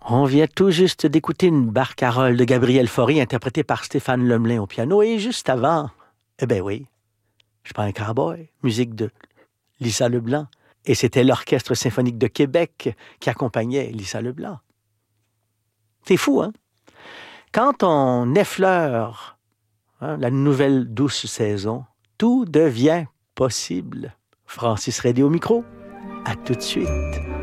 On vient tout juste d'écouter une barcarolle de Gabriel Fauré interprétée par Stéphane Lemelin au piano. Et juste avant, eh ben oui, Je suis pas un cowboy, musique de Lisa Leblanc. Et c'était l'Orchestre symphonique de Québec qui accompagnait Lisa Leblanc. C'est fou, hein? Quand on effleure la nouvelle douce saison, tout devient possible. Francis Redé au micro. À tout de suite.